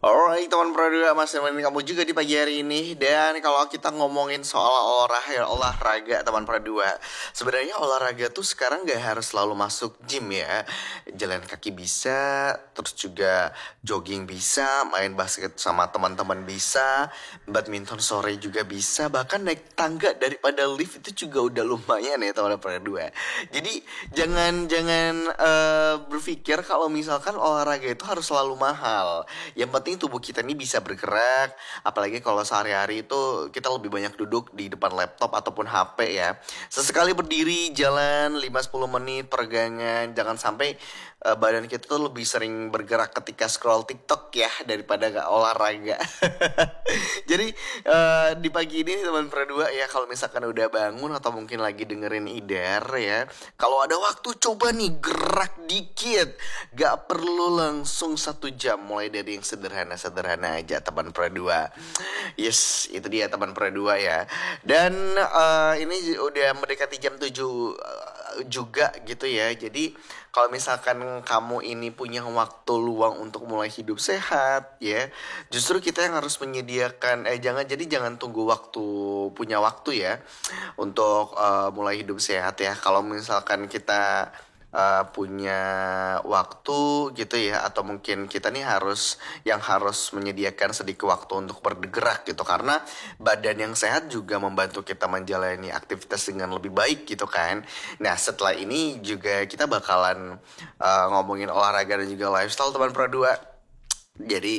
Alright teman Pradua, masih nemenin kamu juga di pagi hari ini. Dan kalau kita ngomongin soal olahraga teman Pradua, sebenarnya olahraga tuh sekarang gak harus selalu masuk gym ya. Jalan kaki bisa, terus juga jogging bisa, main basket sama teman-teman bisa, badminton sore juga bisa, bahkan naik tangga daripada lift itu juga udah lumayan ya teman Pradua. Jadi jangan berpikir kalau misalkan olahraga itu harus selalu mahal. Yang penting tubuh kita ini bisa bergerak, apalagi kalau sehari-hari itu kita lebih banyak duduk di depan laptop ataupun HP ya. Sesekali berdiri, jalan 5-10 menit peregangan, jangan sampai badan kita tuh lebih sering bergerak ketika scroll TikTok ya daripada gak olahraga. Jadi di pagi ini teman Pradua ya, kalau misalkan udah bangun atau mungkin lagi dengerin IDAR ya, kalau ada waktu coba nih gerak dikit, gak perlu langsung 1 jam, mulai dari yang sederhana aja teman Pradua. Yes, itu dia teman Pradua ya. Dan ini udah mendekati jam 7 juga gitu ya. Jadi kalau misalkan kamu ini punya waktu luang untuk mulai hidup sehat ya, justru kita yang harus menyediakan jangan tunggu punya waktu ya untuk mulai hidup sehat ya. Kalau misalkan kita punya waktu gitu ya, atau mungkin kita nih harus menyediakan sedikit waktu untuk bergerak gitu, karena badan yang sehat juga membantu kita menjalani aktivitas dengan lebih baik gitu kan. Nah setelah ini juga kita bakalan ngomongin olahraga dan juga lifestyle teman Pradua. Jadi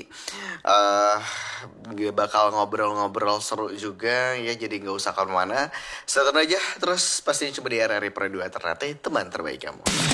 gue bakal ngobrol-ngobrol seru juga ya, jadi gak usah kemana-mana. Stay tune aja terus, pastinya coba di RRI Pradua, ternyata teman terbaik kamu.